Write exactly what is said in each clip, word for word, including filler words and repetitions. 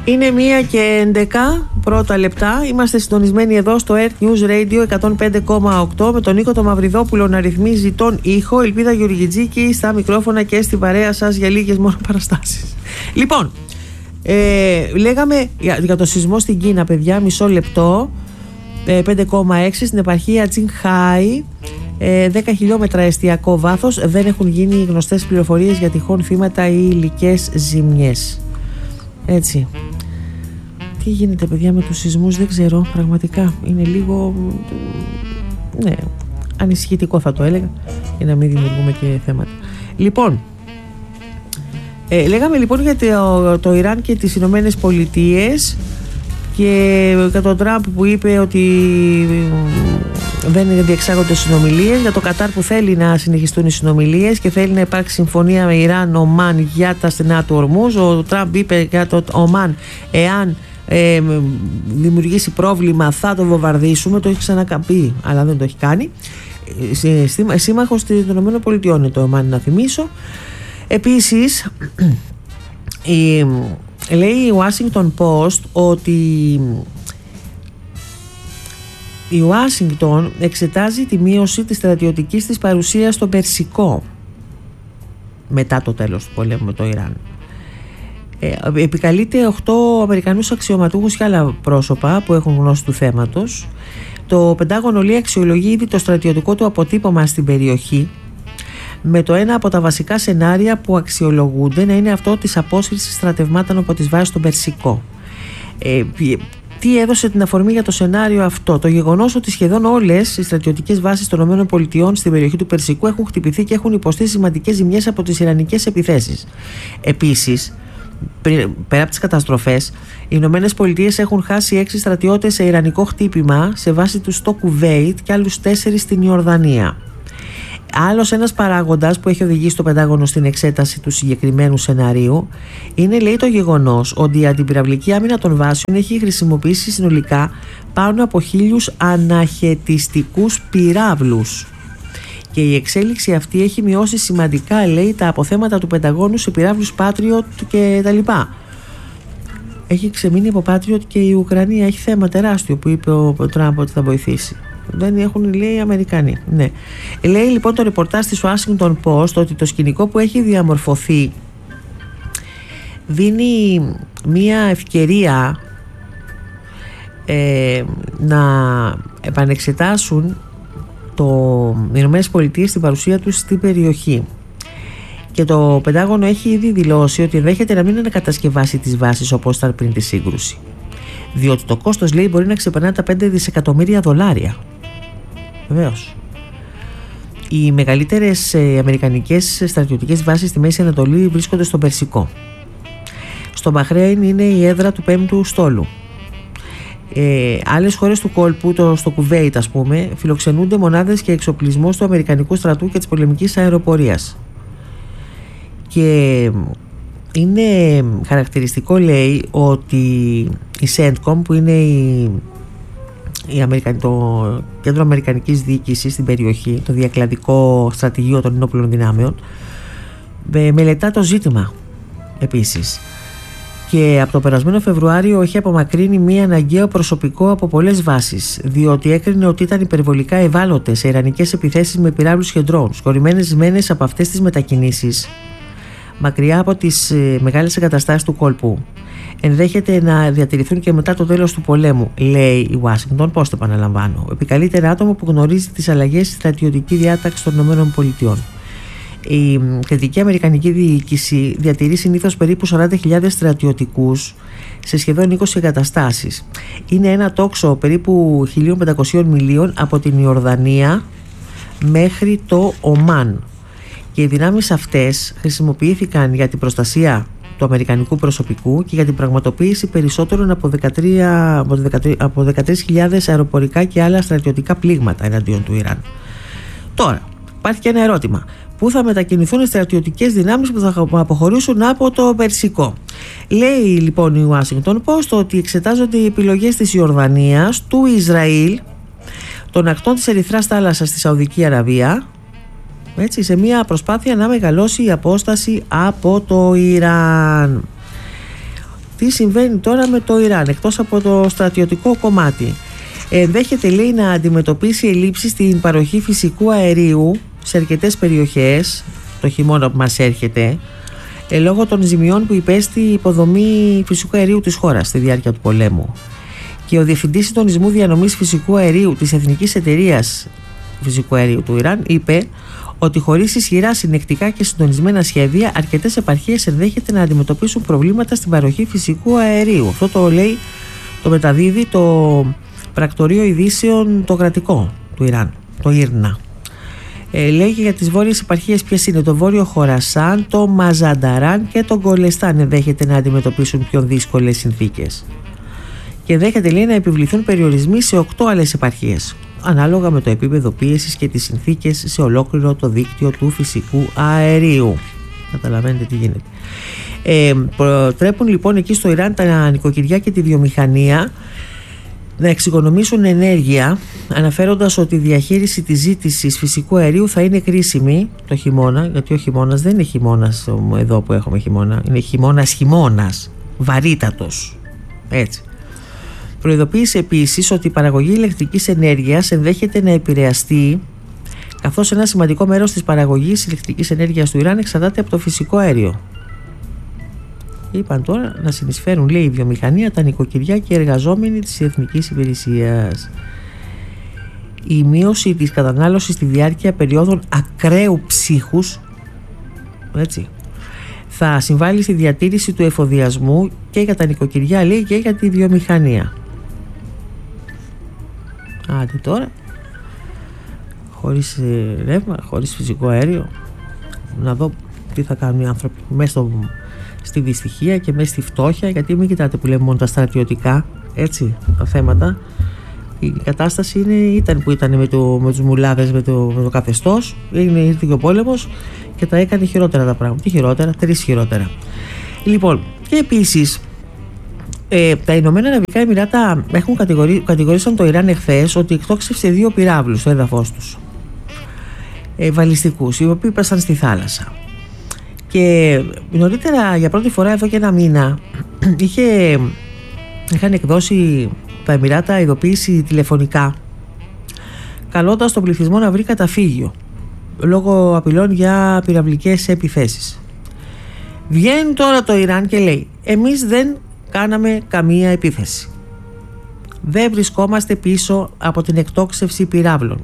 Είναι μία και έντεκα πρώτα λεπτά. Είμαστε συντονισμένοι εδώ στο Earth News Radio εκατόν πέντε κόμμα οκτώ με τον Νίκο το Μαυριδόπουλο να ρυθμίζει τον ήχο. Ελπίδα Γεωργιτζίκη στα μικρόφωνα και στην παρέα σας για λίγες μόνο παραστάσεις. Λοιπόν, ε, λέγαμε για, για το σεισμό στην Κίνα, παιδιά, μισό λεπτό. ε, πέντε κόμμα έξι στην επαρχία Τσινχάι. Ε, δέκα χιλιόμετρα εστιακό βάθος. Δεν έχουν γίνει γνωστές πληροφορίες για τυχόν θύματα ή υλικές ζημιές. Έτσι. Τι γίνεται, παιδιά, με τους σεισμούς, δεν ξέρω, πραγματικά είναι λίγο, ναι, ανησυχητικό θα το έλεγα, για να μην δημιουργούμε και θέματα. Λοιπόν, ε, λέγαμε λοιπόν για το, το Ιράν και τις Ηνωμένες Πολιτείες και για τον Τραμπ που είπε ότι δεν διεξάγονται συνομιλίες, για το Κατάρ που θέλει να συνεχιστούν οι συνομιλίες και θέλει να υπάρξει συμφωνία με Ιράν-Ομάν για τα στενά του Ορμούζ. Ο Τραμπ είπε για το Ομάν, εάν ε, δημιουργήσει πρόβλημα θα το βομβαρδίσουμε. Το έχει ξανακαπεί, αλλά δεν το έχει κάνει. Σύμμαχος των ΗΠΑ είναι το Ομάν, να θυμίσω. Επίσης η, λέει η Washington Post ότι η Ουάσιγκτον εξετάζει τη μείωση της στρατιωτικής της παρουσίας στο Περσικό μετά το τέλος του πολέμου με το Ιράν. Ε, επικαλείται οκτώ Αμερικανούς αξιωματούχους και άλλα πρόσωπα που έχουν γνώση του θέματος. Το Πεντάγωνο λέει αξιολογεί ήδη το στρατιωτικό του αποτύπωμα στην περιοχή, με το ένα από τα βασικά σενάρια που αξιολογούνται να είναι αυτό της απόσυρσης στρατευμάτων από τις βάσεις στο Περσικό. Ε, Τι έδωσε την αφορμή για το σενάριο αυτό? Το γεγονός ότι σχεδόν όλες οι στρατιωτικές βάσεις των ΗΠΑ στην περιοχή του Περσικού έχουν χτυπηθεί και έχουν υποστεί σημαντικές ζημιές από τις ιρανικές επιθέσεις. Επίσης, πέρα από τις καταστροφές, οι ΗΠΑ έχουν χάσει έξι στρατιώτες σε ιρανικό χτύπημα σε βάση του στο Κουβέιτ και άλλους τέσσερις στην Ιορδανία. Άλλος ένας παράγοντας που έχει οδηγήσει το Πεντάγωνο στην εξέταση του συγκεκριμένου σεναρίου είναι, λέει, το γεγονός ότι η αντιπυραυλική άμυνα των βάσεων έχει χρησιμοποιήσει συνολικά πάνω από χίλιους αναχαιτιστικούς πυράβλους και η εξέλιξη αυτή έχει μειώσει σημαντικά, λέει, τα αποθέματα του Πενταγώνου σε πυράβλους Patriot και τα λοιπά. Έχει ξεμείνει από Patriot και η Ουκρανία, έχει θέμα τεράστιο που είπε ο Τραμπ ότι θα βοηθήσει. Δεν έχουν, λέει, οι Αμερικανοί. Ναι. Λέει λοιπόν το ρεπορτάζ της Washington Post ότι το σκηνικό που έχει διαμορφωθεί δίνει μία ευκαιρία ε, να επανεξετάσουν το Ηνωμένες Πολιτείες στην παρουσία τους στην περιοχή. Και το Πεντάγωνο έχει ήδη δηλώσει ότι ενδέχεται να μην ανακατασκευάσει τις βάσεις όπως ήταν πριν τη σύγκρουση. Διότι το κόστος, λέει, μπορεί να ξεπερνά τα πέντε δισεκατομμύρια δολάρια. Βεβαίως. Οι μεγαλύτερες ε, αμερικανικές στρατιωτικές βάσεις στη Μέση Ανατολή βρίσκονται στον Περσικό. Στο Μπαχρέιν είναι η έδρα του πέμπτου στόλου. Ε, άλλες χώρες του κόλπου, το, στο Κουβέιτ ας πούμε, φιλοξενούνται μονάδες και εξοπλισμός του Αμερικανικού στρατού και της πολεμικής αεροπορίας. Και είναι χαρακτηριστικό, λέει, ότι η CENTCOM, που είναι η, η Αμερικα... το κέντρο αμερικανικής διοίκησης στην περιοχή, το διακλαδικό στρατηγείο των ενόπλων δυνάμεων, μελετά το ζήτημα επίσης. Και από το περασμένο Φεβρουάριο έχει απομακρύνει μία αναγκαίο προσωπικό από πολλές βάσεις, διότι έκρινε ότι ήταν υπερβολικά ευάλωτες σε ιρανικές επιθέσεις με πυράβλους και ντρόουν, σκορυμμένες μένες από αυτές τις μετακινήσεις, μακριά από τις ε, μεγάλες εγκαταστάσεις του κόλπου. Ενδέχεται να διατηρηθούν και μετά το τέλος του πολέμου, λέει η Washington Post, επαναλαμβάνω. Επικαλείται ένα άτομο που γνωρίζει τις αλλαγές στη στρατιωτική διάταξη των ΗΠΑ. Η κεντρική αμερικανική διοίκηση διατηρεί συνήθως περίπου σαράντα χιλιάδες στρατιωτικούς σε σχεδόν είκοσι εγκαταστάσεις. Είναι ένα τόξο περίπου χίλια πεντακόσια μιλίων από την Ιορδανία μέχρι το Ομάν. Και οι δυνάμεις αυτές χρησιμοποιήθηκαν για την προστασία του αμερικανικού προσωπικού και για την πραγματοποίηση περισσότερων από, δεκατρείς, από δεκατρείς χιλιάδες αεροπορικά και άλλα στρατιωτικά πλήγματα εναντίον του Ιράν. Τώρα, υπάρχει και ένα ερώτημα. Πού θα μετακινηθούν οι στρατιωτικές δυνάμεις που θα αποχωρήσουν από το Περσικό? Λέει λοιπόν η Washington Post ότι εξετάζονται οι επιλογές της Ιορδανίας, του Ισραήλ, των ακτών της Ερυθράς θάλασσας στη Σαουδική Αραβία, έτσι, σε μια προσπάθεια να μεγαλώσει η απόσταση από το Ιράν. Τι συμβαίνει τώρα με το Ιράν, εκτός από το στρατιωτικό κομμάτι? Ενδέχεται, λέει, να αντιμετωπίσει ελλείψεις στην παροχή φυσικού αερίου σε αρκετές περιοχές το χειμώνα που μας έρχεται, ε, λόγω των ζημιών που υπέστη η υποδομή φυσικού αερίου της χώρας στη διάρκεια του πολέμου. Και ο Διευθυντής Συντονισμού Διανομής Φυσικού Αερίου της Εθνικής Εταιρείας Φυσικού Αερίου του Ιράν είπε ότι χωρίς ισχυρά, συνεκτικά και συντονισμένα σχέδια, αρκετές επαρχίες ενδέχεται να αντιμετωπίσουν προβλήματα στην παροχή φυσικού αερίου. Αυτό το λέει, το μεταδίδει το πρακτορείο ειδήσεων το κρατικό του Ιράν, το Ίρνα. Ε, λέει και για τις βόρειες επαρχίες ποιες είναι: το βόρειο Χορασάν, το Μαζανταράν και το Γκολεστάν ενδέχεται να αντιμετωπίσουν πιο δύσκολες συνθήκες. Και ενδέχεται, λέει, να επιβληθούν περιορισμοί σε οκτώ άλλες επαρχίες, ανάλογα με το επίπεδο πίεσης και τις συνθήκες σε ολόκληρο το δίκτυο του φυσικού αερίου. Καταλαβαίνετε τι γίνεται. Ε, προτρέπουν λοιπόν εκεί στο Ιράν τα νοικοκυριά και τη βιομηχανία να εξοικονομήσουν ενέργεια, αναφέροντας ότι η διαχείριση της ζήτησης φυσικού αερίου θα είναι κρίσιμη το χειμώνα, γιατί ο χειμώνας δεν είναι χειμώνας εδώ που έχουμε χειμώνα, είναι χειμώνας χειμώνας, βαρύτατος, έτσι. Προειδοποίησε επίσης ότι η παραγωγή ηλεκτρικής ενέργειας ενδέχεται να επηρεαστεί, καθώς ένα σημαντικό μέρος της παραγωγής ηλεκτρικής ενέργειας του Ιράν εξαρτάται από το φυσικό αέριο. Είπαν τώρα να συνεισφέρουν, λέει, η βιομηχανία, τα νοικοκυριά και οι εργαζόμενοι της Εθνικής Υπηρεσίας. Η μείωση της κατανάλωσης στη διάρκεια περιόδων ακραίου ψύχους, έτσι, θα συμβάλλει στη διατήρηση του εφοδιασμού και για τα νοικοκυριά, λέει, και για τη βιομηχανία. Άντε τώρα, χωρίς ρεύμα, χωρίς φυσικό αέριο, να δω τι θα κάνουν οι άνθρωποι μέσα στο, στη δυστυχία και μέσα στη φτώχεια, γιατί μην κοιτάτε που λέμε μόνο τα στρατιωτικά, έτσι, τα θέματα. Η κατάσταση είναι, ήταν που ήταν με, το, με τους μουλάδες, με το, με το καθεστώς, είναι, ήρθε και ο πόλεμος και τα έκανε χειρότερα τα πράγματα. Τι χειρότερα, τρεις χειρότερα. Λοιπόν, και επίσης ε, τα Ηνωμένα Αραβικά Εμιράτα έχουν κατηγορεί, κατηγορήσαν το Ιράν εχθές ότι εκτόξευσε δύο πυράβλους στο έδαφος τους, ε, βαλιστικούς, οι οποίοι πέσαν στη θάλασσα. Και νωρίτερα, για πρώτη φορά εδώ και ένα μήνα, είχε, είχαν εκδώσει τα Εμιράτα ειδοποίηση τηλεφωνικά, καλώντας τον πληθυσμό να βρει καταφύγιο λόγω απειλών για πυραυλικές επιθέσεις. Βγαίνει τώρα το Ιράν και λέει: εμείς δεν κάναμε καμία επίθεση, δεν βρισκόμαστε πίσω από την εκτόξευση πυράβλων.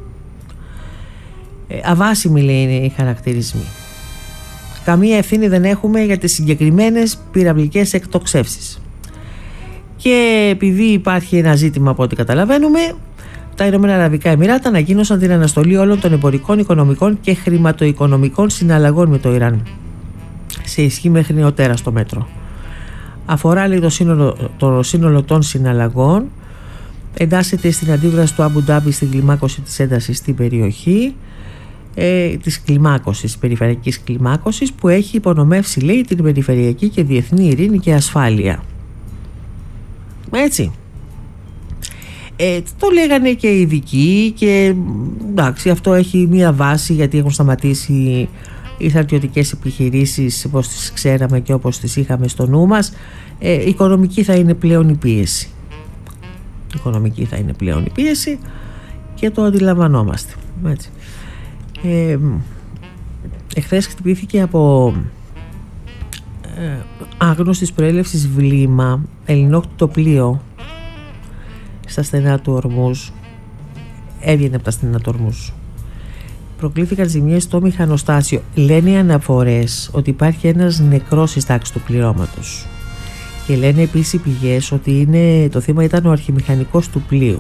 ε, αβάσιμοι, λέει, είναι οι χαρακτηρισμοί. Καμία ευθύνη δεν έχουμε για τις συγκεκριμένες πυραυλικές εκτοξεύσεις. Και επειδή υπάρχει ένα ζήτημα από ό,τι καταλαβαίνουμε, τα Ηνωμένα Αραβικά Εμιράτα ανακοίνωσαν την αναστολή όλων των εμπορικών, οικονομικών και χρηματοοικονομικών συναλλαγών με το Ιράν, σε ισχύ μέχρι νεοτέρα στο μέτρο. Αφορά, λέει, το σύνολο, το σύνολο των συναλλαγών, εντάσσεται στην αντίδραση του Αμπου Ντάμπι στην κλιμάκωση της έντασης στην περιοχή, ε, της κλιμάκωσης, περιφερειακής κλιμάκωσης, που έχει υπονομεύσει, λέει, την περιφερειακή και διεθνή ειρήνη και ασφάλεια. Έτσι. Ε, το λέγανε και οι ειδικοί και εντάξει, αυτό έχει μία βάση, γιατί έχουν σταματήσει οι στρατιωτικές επιχειρήσεις όπως τις ξέραμε και όπως τις είχαμε στο νου μας. Ε, οικονομική θα είναι πλέον η πίεση. Οικονομική θα είναι πλέον η πίεση και το αντιλαμβανόμαστε. Έτσι. Ε, εχθές χτυπήθηκε από ε, άγνωστης προέλευσης βλήμα ελληνόκτητο πλοίο στα στενά του Ορμούζ. Έβγαινε από τα στενά του Ορμούζ. Προκλήθηκαν ζημιές στο μηχανοστάσιο. Λένε οι αναφορές ότι υπάρχει ένας νεκρός στη τάξη του πληρώματος. Και λένε επίσης οι πηγές ότι είναι, το θύμα ήταν ο αρχιμηχανικός του πλοίου.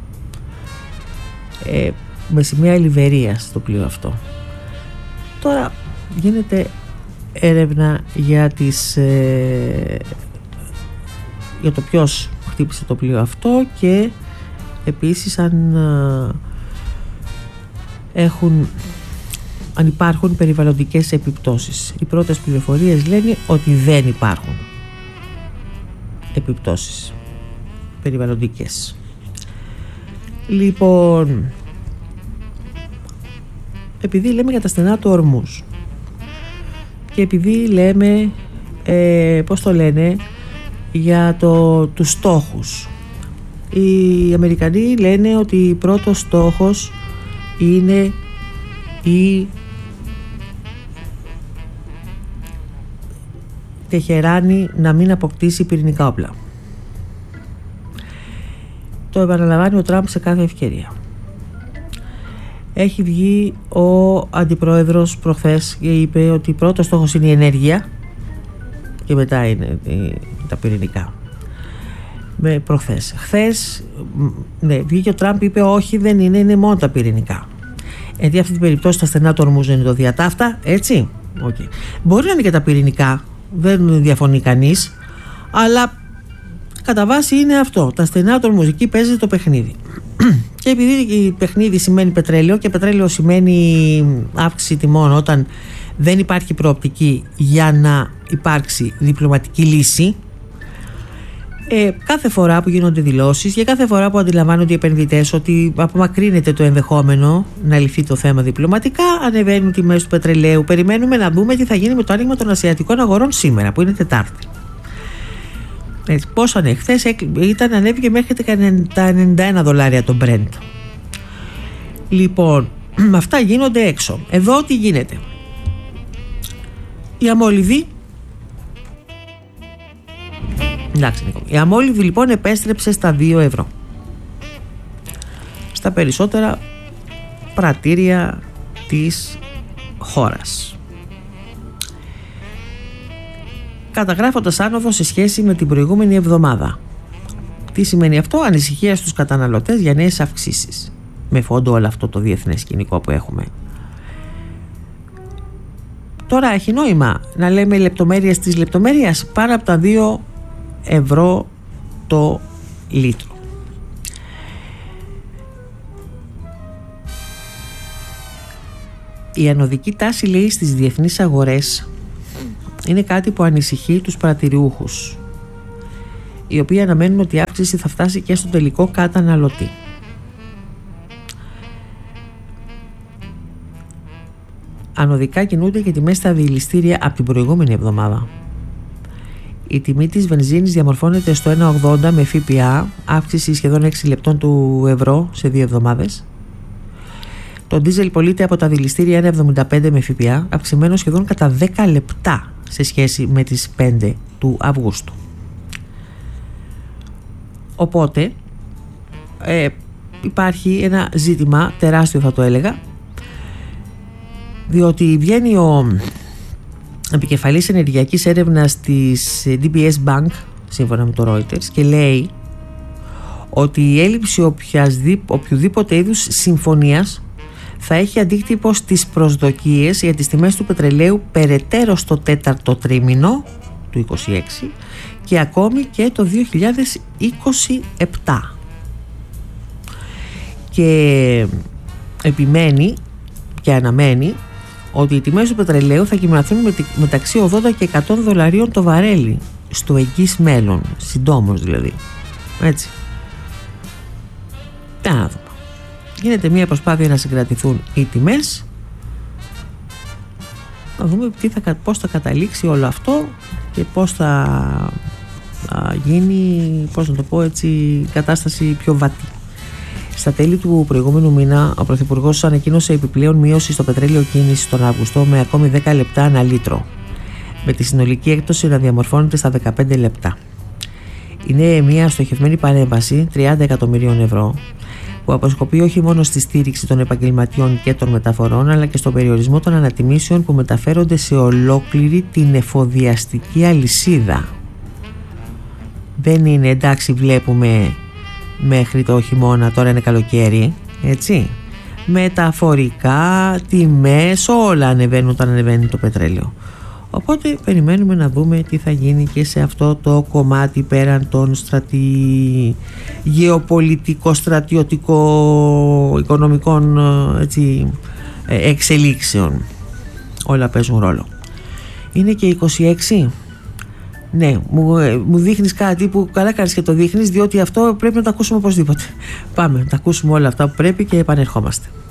Ε, με σημαία Λιβερίας στο πλοίο αυτό. Τώρα γίνεται έρευνα για, τις, ε, για το ποιος χτύπησε το πλοίο αυτό και επίσης αν, ε, έχουν, αν υπάρχουν περιβαλλοντικές επιπτώσεις. Οι πρώτες πληροφορίες λένε ότι δεν υπάρχουν επιπτώσεις περιβαλλοντικές. Λοιπόν, επειδή λέμε για τα στενά του Ορμούζ και επειδή λέμε, ε, πώς το λένε, για το, τους στόχους. Οι Αμερικανοί λένε ότι πρώτος στόχος είναι η Τεχεράνη να μην αποκτήσει πυρηνικά όπλα. Το επαναλαμβάνει ο Τραμπ σε κάθε ευκαιρία. Έχει βγει ο αντιπρόεδρος προχθές και είπε ότι πρώτος στόχος είναι η ενέργεια και μετά είναι τα πυρηνικά. Με προχθές. Χθες, ναι, βγήκε ο Τραμπ, είπε όχι, δεν είναι, είναι μόνο τα πυρηνικά. Γιατί αυτή την περίπτωση τα στενά του Ορμούζ είναι το διατάφτα, έτσι. Okay. Μπορεί να είναι και τα πυρηνικά, δεν διαφωνεί κανείς, αλλά κατά βάση είναι αυτό. Τα στενά του Ορμούζ, εκεί παίζει το παιχνίδι. Και επειδή το παιχνίδι σημαίνει πετρέλαιο και πετρέλαιο σημαίνει αύξηση τιμών όταν δεν υπάρχει προοπτική για να υπάρξει διπλωματική λύση, Ε, κάθε φορά που γίνονται δηλώσεις και κάθε φορά που αντιλαμβάνονται οι επενδυτές ότι απομακρύνεται το ενδεχόμενο να λυθεί το θέμα διπλωματικά, ανεβαίνουν τιμές του πετρελαίου. Περιμένουμε να δούμε τι θα γίνει με το άνοιγμα των ασιατικών αγορών σήμερα, που είναι Τετάρτη. Έτσι, πόσο ανέ, χθες ήταν, ανέβηκε μέχρι τα ενενήντα ένα δολάρια το Brent. Λοιπόν, αυτά γίνονται έξω. Εδώ τι γίνεται? Η αμόλυβη Εντάξει, η αμόλυβη λοιπόν επέστρεψε στα δύο ευρώ στα περισσότερα πρατήρια της χώρας, καταγράφοντας άνοδο σε σχέση με την προηγούμενη εβδομάδα. Τι σημαίνει αυτό? Ανησυχία στους καταναλωτές για νέες αυξήσεις, με φόντο όλο αυτό το διεθνές σκηνικό που έχουμε. Τώρα έχει νόημα να λέμε λεπτομέρειες της λεπτομέρειας? Πάνω από τα δύο ευρώ το λίτρο. Η ανωδική τάση, λέει, στις διεθνείς αγορές είναι κάτι που ανησυχεί τους παρατηριούχους, οι οποίοι αναμένουν ότι η αύξηση θα φτάσει και στο τελικό καταναλωτή. Ανωδικά κινούνται και τιμές στα διελιστήρια από την προηγούμενη εβδομάδα. Η τιμή της βενζίνης διαμορφώνεται στο ένα ογδόντα με ΦΠΑ, αύξηση σχεδόν έξι λεπτών του ευρώ σε δύο εβδομάδες. Το ντίζελ πωλείται από τα δηληστήρια ένα εβδομήντα πέντε με ΦΠΑ, αυξημένο σχεδόν κατά δέκα λεπτά σε σχέση με τις πέντε του Αυγούστου. Οπότε ε, υπάρχει ένα ζήτημα τεράστιο, θα το έλεγα, διότι βγαίνει ο επικεφαλής ενεργειακής έρευνας της ντι μπι ες Bank, σύμφωνα με το Reuters, και λέει ότι η έλλειψη οποιοδήποτε είδους συμφωνίας θα έχει αντίκτυπο στις προσδοκίες για τις τιμές του πετρελαίου περαιτέρω στο τέταρτο τρίμηνο του είκοσι έξι και ακόμη και το δύο χιλιάδες είκοσι επτά. Και επιμένει και αναμένει ότι οι τιμές του πετρελαίου θα κυμανθούν μεταξύ ογδόντα και εκατό δολαρίων το βαρέλι στο εγγύς μέλλον, συντόμως δηλαδή. Έτσι. Τι να δούμε. Γίνεται μια προσπάθεια να συγκρατηθούν οι τιμές. Να δούμε τι θα, πώς θα καταλήξει όλο αυτό και πώς θα α, γίνει, πώς να το πω έτσι, η κατάσταση πιο βατή. Στα τέλη του προηγούμενου μήνα, ο Πρωθυπουργός ανακοίνωσε επιπλέον μείωση στο πετρέλαιο κίνηση τον Αύγουστο με ακόμη δέκα λεπτά ανά λίτρο, με τη συνολική έκπτωση να διαμορφώνεται στα δεκαπέντε λεπτά. Είναι μια στοχευμένη παρέμβαση τριάντα εκατομμυρίων ευρώ που αποσκοπεί όχι μόνο στη στήριξη των επαγγελματιών και των μεταφορών, αλλά και στον περιορισμό των ανατιμήσεων που μεταφέρονται σε ολόκληρη την εφοδιαστική αλυσίδα. Δεν είναι εντάξει, βλέπουμε μέχρι το χειμώνα, τώρα είναι καλοκαίρι, έτσι. Μεταφορικά, τιμές, όλα ανεβαίνουν όταν ανεβαίνει το πετρέλαιο. Οπότε περιμένουμε να δούμε τι θα γίνει και σε αυτό το κομμάτι πέραν των στρατη... γεωπολιτικό-στρατιωτικό-οικονομικών, έτσι, εξελίξεων. Όλα παίζουν ρόλο. Είναι και είκοσι έξι. Ναι, μου, μου δείχνεις κάτι που καλά κάνεις και το δείχνεις, διότι αυτό πρέπει να το ακούσουμε οπωσδήποτε. Πάμε να τα ακούσουμε όλα αυτά που πρέπει και επανερχόμαστε.